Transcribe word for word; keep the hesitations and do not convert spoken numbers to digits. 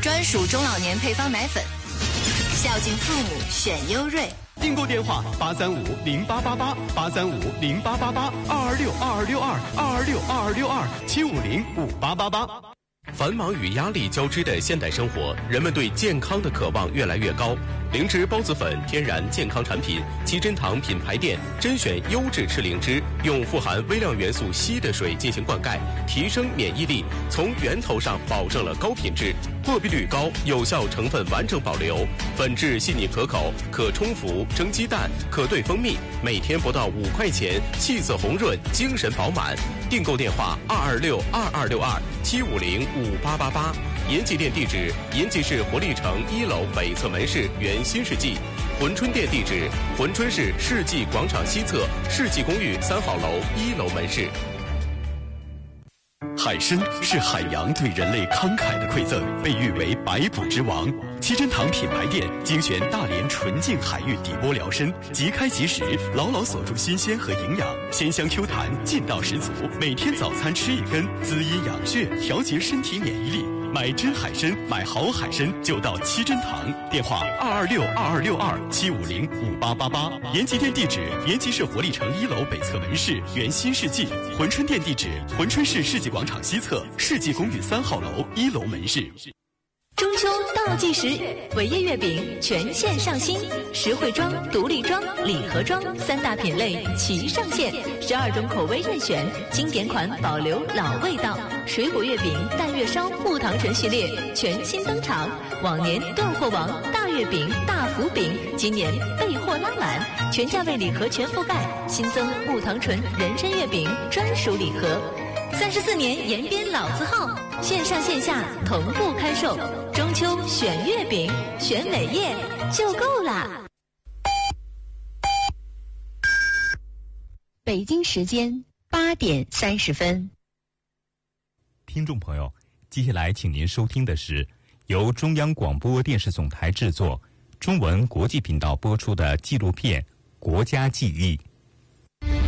专属中老年配方奶粉，孝敬父母选优瑞。 订购电话八三五零八八八八三五零八八八二二六二二六二二二六二二六二七五零五八八八。 繁忙与压力交织的现代生活，人们对健康的渴望越来越高。灵芝孢子粉天然健康产品，七珍堂品牌店甄选优质赤灵芝，用富含微量元素硒的水进行灌溉，提升免疫力，从源头上保证了高品质，过滤率高，有效成分完整保留，粉质细腻可口，可冲服蒸鸡蛋，可兑蜂蜜，每天不到五块钱，气色红润，精神饱满。订购电话二二六二二六二七五零五八八八。延吉店地址：延吉市活力城一楼北侧门市原新世纪；珲春店地址：珲春市世纪广场西侧世纪公寓三号楼一楼门市。 海参是海洋对人类慷慨的馈赠，被誉为百补之王。七珍堂品牌店精选大连纯净海域底波辽参，即开即食，牢牢锁住新鲜和营养，鲜香 Q 弹，劲道十足。每天早餐吃一根，滋阴养血，调节身体免疫力。买真海参，买好海参就到七珍堂，电话二二六二二六二七五零五八八八。延吉店地址：延吉市活力城一楼北侧门市原新世纪；珲春店地址：珲春市世纪广场西侧世纪公寓三号楼一楼门市。 中秋倒计时，伟业月饼全线上新，实惠装、独立装、礼盒装三大品类齐上线，十二种口味任选，经典款保留老味道。水果月饼、蛋月烧、木糖醇系列全新登场，往年断货王大月饼、大福饼，今年备货拉满，全价位礼盒全覆盖，新增木糖醇人参月饼专属礼盒。三十四年延边老字号，线上线下同步开售。中秋选月饼，选伟业就够啦。 北京时间八点三十分。 听众朋友，接下来请您收听的是由中央广播电视总台制作、中文国际频道播出的纪录片《国家记忆》。